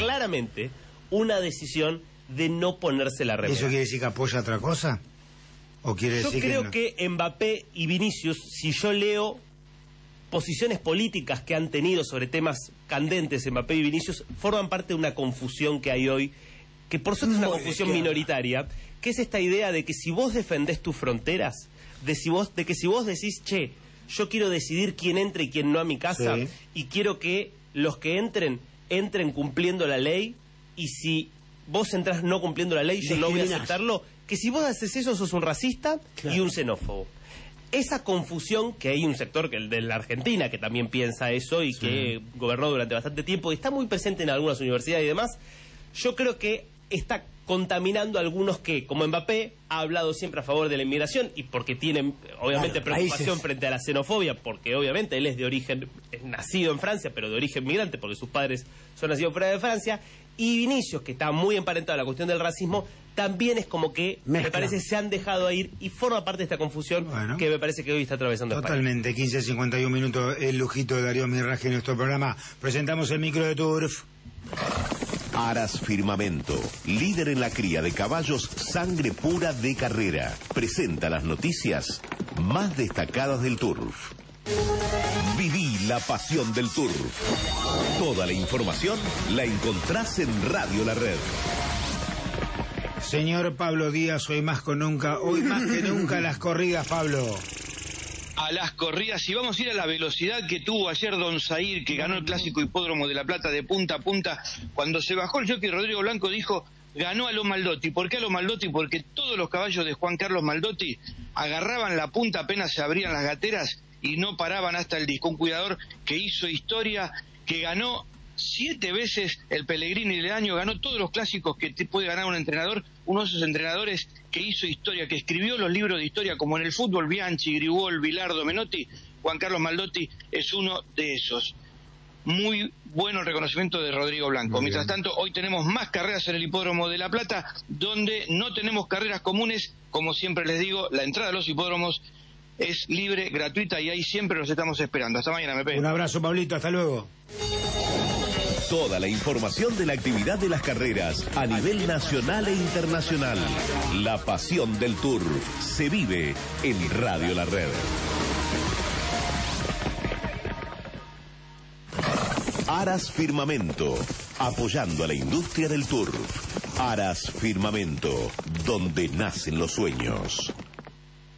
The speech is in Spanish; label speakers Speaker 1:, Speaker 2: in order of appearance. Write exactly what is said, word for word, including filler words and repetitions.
Speaker 1: claramente una decisión de no ponerse la remera.
Speaker 2: ¿Eso quiere decir que apoya otra cosa? ¿O quiere
Speaker 1: Yo
Speaker 2: decir
Speaker 1: creo
Speaker 2: que, no?
Speaker 1: que Mbappé y Vinicius, si yo leo posiciones políticas que han tenido sobre temas candentes, Mbappé y Vinicius, forman parte de una confusión que hay hoy, que por suerte es una
Speaker 2: Muy
Speaker 1: confusión
Speaker 2: izquierda.
Speaker 1: minoritaria, que es esta idea de que si vos defendés tus fronteras, de, si vos, de que si vos decís, che, yo quiero decidir quién entra y quién no a mi casa,
Speaker 2: Sí.
Speaker 1: y quiero que los que entren, entren cumpliendo la ley, y si vos entrás no cumpliendo la ley, yo no voy a
Speaker 3: Discriminás.
Speaker 1: aceptarlo, que si vos haces eso sos un racista
Speaker 3: Claro.
Speaker 1: y un xenófobo. Esa confusión, que hay un sector que el de la Argentina que también piensa eso y
Speaker 2: Sí.
Speaker 1: que gobernó durante bastante tiempo y está muy presente en algunas universidades y demás, yo creo que está contaminando a algunos que, como Mbappé, ha hablado siempre a favor de la inmigración y porque tiene, obviamente,
Speaker 3: Claro,
Speaker 1: preocupación
Speaker 3: raíces.
Speaker 1: frente a la xenofobia, porque obviamente él es de origen, es nacido en Francia, pero de origen migrante, porque sus padres son nacidos fuera de Francia, y Vinicius, que está muy emparentado a la cuestión del racismo, también es como que, me
Speaker 3: Mezcla.
Speaker 1: parece, se han dejado ir y forma parte de esta confusión
Speaker 2: Bueno.
Speaker 1: que me parece que hoy está atravesando España.
Speaker 2: Totalmente, quince cincuenta y un minutos, el lujito de Darío Mirraje en nuestro programa. Presentamos el micro de Turf.
Speaker 4: Aras Firmamento, líder en la cría de caballos sangre pura de carrera, presenta las noticias más destacadas del turf. Viví la pasión del turf. Toda la información la encontrás en Radio La Red.
Speaker 2: Señor Pablo Díaz, hoy más con nunca, hoy más que nunca las corridas, Pablo.
Speaker 5: A las corridas, y vamos a ir a la velocidad que tuvo ayer Don Zair, que ganó el clásico hipódromo de La Plata de punta a punta. Cuando se bajó el jockey, Rodrigo Blanco dijo, ganó a lo Maldotti. ¿Por qué a lo Maldotti? Porque todos los caballos de Juan Carlos Maldotti agarraban la punta apenas se abrían las gateras y no paraban hasta el disco. Un cuidador que hizo historia, que ganó siete veces el Pellegrini del año, ganó todos los clásicos que te puede ganar un entrenador, uno de esos entrenadores que hizo historia, que escribió los libros de historia, como en el fútbol, Bianchi, Grigol, Bilardo, Menotti. Juan Carlos Maldotti es uno de esos. Muy bueno el reconocimiento de Rodrigo Blanco.
Speaker 2: Muy
Speaker 5: Mientras
Speaker 2: bien.
Speaker 5: tanto, hoy tenemos más carreras en el hipódromo de La Plata, donde no tenemos carreras comunes. Como siempre les digo, la entrada a los hipódromos es libre, gratuita, y ahí siempre los estamos esperando. Hasta mañana, Mepe.
Speaker 2: Un abrazo, Pablito, hasta luego.
Speaker 4: Toda la información de la actividad de las carreras a nivel nacional e internacional. La pasión del turf se vive en Radio La Red. Aras Firmamento, apoyando a la industria del turf. Aras Firmamento, donde nacen los sueños.